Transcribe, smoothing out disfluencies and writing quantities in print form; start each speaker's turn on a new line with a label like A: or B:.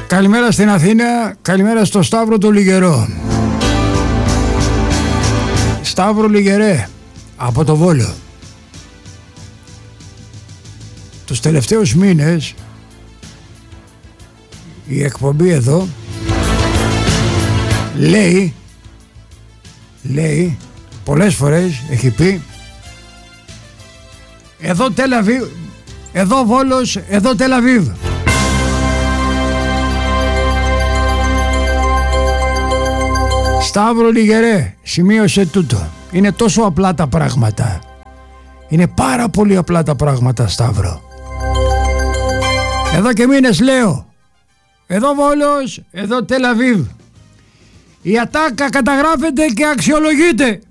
A: Καλημέρα στην Αθήνα, καλημέρα στο Σταύρο του Λιγερό. Σταύρο Λιγερέ, από το Βόλο. Τους τελευταίους μήνες η εκπομπή εδώ λέει πολλές φορές, έχει πει, εδώ Τελαβίβ, εδώ Βόλος, εδώ Τελαβίβ. Σταύρο Λιγερέ, σημείωσε τούτο. Είναι τόσο απλά τα πράγματα. Είναι πάρα πολύ απλά τα πράγματα, Σταύρο. Εδώ και μήνες λέω, εδώ Βόλος, εδώ Τελαβίβ. Η ατάκα καταγράφεται και αξιολογείται.